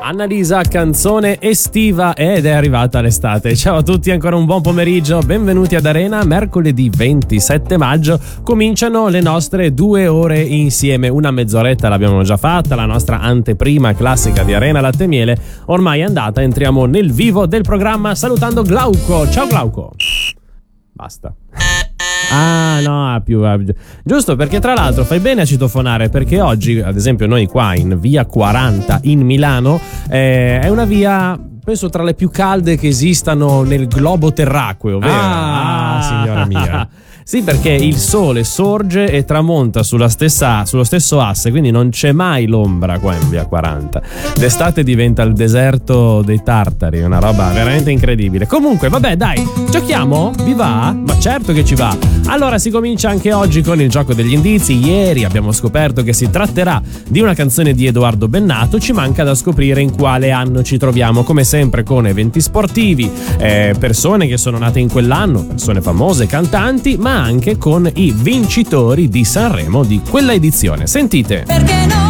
Annalisa, canzone estiva ed è arrivata l'estate. Ciao a tutti, ancora un buon pomeriggio, benvenuti ad Arena. Mercoledì 27 maggio cominciano le nostre 2 ore insieme. Una mezz'oretta l'abbiamo già fatta, la nostra anteprima classica di Arena Latte e Miele ormai è andata. Entriamo nel vivo del programma salutando Glauco. Ciao Glauco. Basta. Ah no, più giusto, perché tra l'altro fai bene a citofonare, perché oggi ad esempio noi qua in via 40 in Milano è una via penso tra le più calde che esistano nel globo terracqueo, vero? Signora mia. Sì, perché il sole sorge e tramonta sullo stesso asse, quindi non c'è mai l'ombra qua in via 40. D'estate diventa il deserto dei tartari, una roba veramente incredibile. Comunque, vabbè, dai, giochiamo? Vi va? Ma certo che ci va. Allora si comincia anche oggi con il gioco degli indizi. Ieri abbiamo scoperto che si tratterà di una canzone di Edoardo Bennato, ci manca da scoprire in quale anno ci troviamo, come sempre con eventi sportivi, persone che sono nate in quell'anno, persone famose, cantanti, ma anche con i vincitori di Sanremo di quella edizione. Sentite. Perché no?